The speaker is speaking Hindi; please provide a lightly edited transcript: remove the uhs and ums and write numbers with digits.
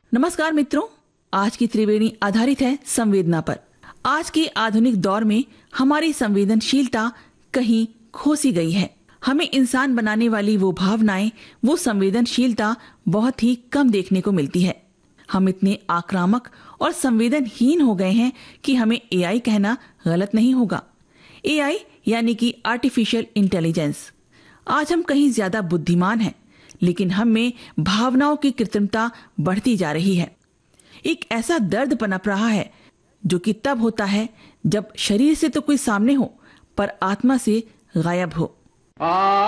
नमस्कार मित्रों, आज की त्रिवेणी आधारित है संवेदना पर। आज के आधुनिक दौर में हमारी संवेदनशीलता कहीं खो सी गई है। हमें इंसान बनाने वाली वो भावनाएं, वो संवेदनशीलता बहुत ही कम देखने को मिलती है। हम इतने आक्रामक और संवेदनहीन हो गए हैं कि हमें एआई कहना गलत नहीं होगा। एआई यानी कि आर्टिफिशियल इंटेलिजेंस। आज हम कहीं ज्यादा बुद्धिमान हैं, लेकिन हम में भावनाओं की कृत्रिमता बढ़ती जा रही है। एक ऐसा दर्द पनप रहा है जो कि तब होता है जब शरीर से तो कोई सामने हो, पर आत्मा से गायब हो।